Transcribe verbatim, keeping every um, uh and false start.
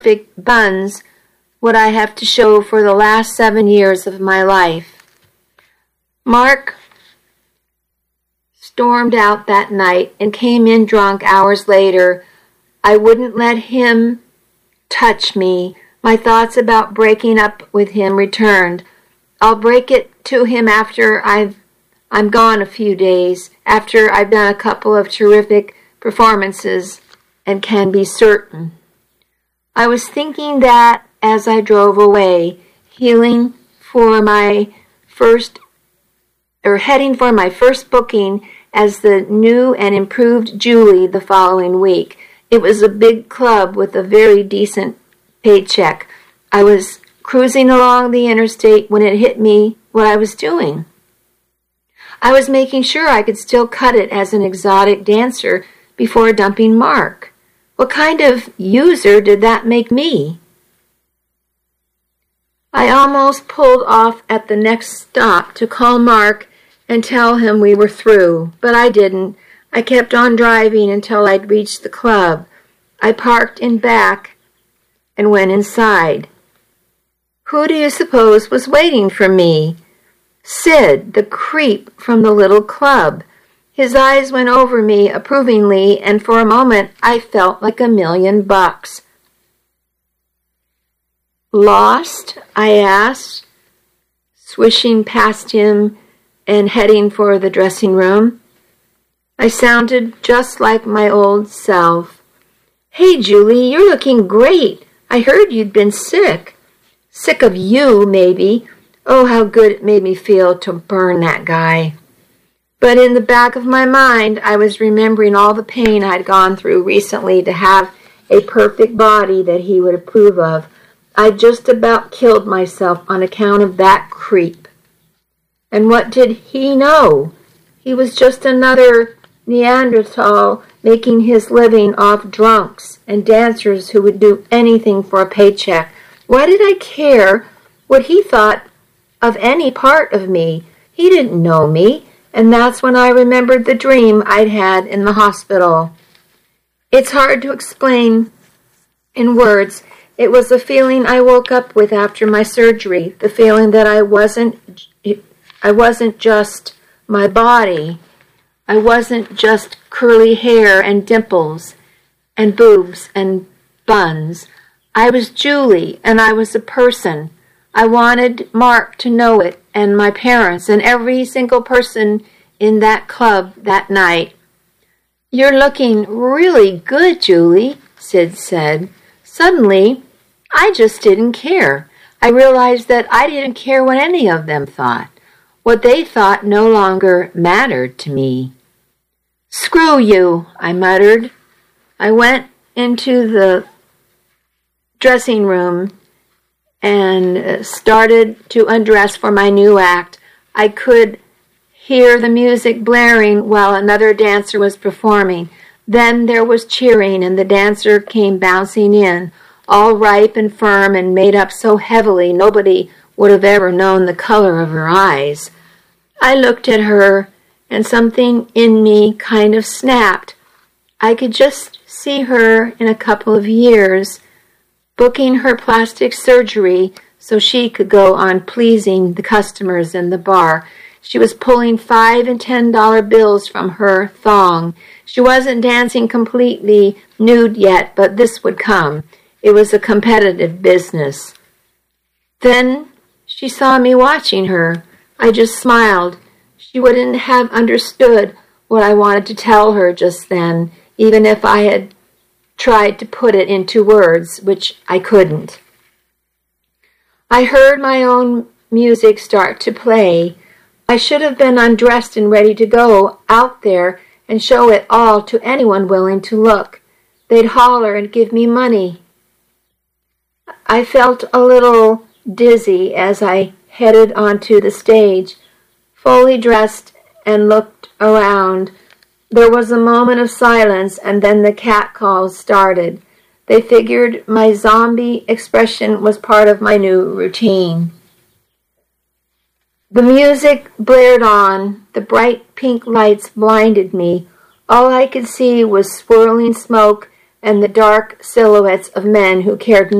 perfect buns would I have to show for the last seven years of my life? Mark stormed out that night and came in drunk hours later. I wouldn't let him touch me. My thoughts about breaking up with him returned. I'll break it to him after I've, I'm gone a few days, after I've done a couple of terrific performances and can be certain. I was thinking that as I drove away, healing for my first, or heading for my first booking as the new and improved Julie the following week. It was a big club with a very decent paycheck. I was cruising along the interstate when it hit me what I was doing. I was making sure I could still cut it as an exotic dancer before dumping Mark. What kind of user did that make me? I almost pulled off at the next stop to call Mark and tell him we were through, but I didn't. I kept on driving until I'd reached the club. I parked in back and went inside. Who do you suppose was waiting for me? Sid, the creep from the little club. His eyes went over me approvingly, and for a moment I felt like a million bucks. Lost? I asked, swishing past him and heading for the dressing room. I sounded just like my old self. Hey, Julie, you're looking great. I heard you'd been sick. Sick of you, maybe. Oh, how good it made me feel to burn that guy. But in the back of my mind, I was remembering all the pain I'd gone through recently to have a perfect body that he would approve of. I just about killed myself on account of that creep. And what did he know? He was just another Neanderthal making his living off drunks and dancers who would do anything for a paycheck. Why did I care what he thought of any part of me? He didn't know me, and that's when I remembered the dream I'd had in the hospital. It's hard to explain in words. It was a feeling I woke up with after my surgery, the feeling that I wasn't I wasn't just my body. I wasn't just curly hair and dimples and boobs and buns. I was Julie, and I was a person. I wanted Mark to know it, and my parents, and every single person in that club that night. You're looking really good, Julie, Sid said. Suddenly, I just didn't care. I realized that I didn't care what any of them thought. What they thought no longer mattered to me. Screw you, I muttered. I went into the dressing room and started to undress for my new act. I could hear the music blaring while another dancer was performing. Then there was cheering, and the dancer came bouncing in, all ripe and firm and made up so heavily nobody would have ever known the color of her eyes. I looked at her, and something in me kind of snapped. I could just see her in a couple of years, booking her plastic surgery so she could go on pleasing the customers in the bar. She was pulling five and ten dollar bills from her thong. She wasn't dancing completely nude yet, but this would come. It was a competitive business. Then she saw me watching her. I just smiled. She wouldn't have understood what I wanted to tell her just then, even if I had tried to put it into words, which I couldn't. I heard my own music start to play. I should have been undressed and ready to go out there and show it all to anyone willing to look. They'd holler and give me money. I felt a little dizzy as I headed onto the stage, fully dressed, and looked around. There was a moment of silence, and then the catcalls started. They figured my zombie expression was part of my new routine. The music blared on. The bright pink lights blinded me. All I could see was swirling smoke and the dark silhouettes of men who cared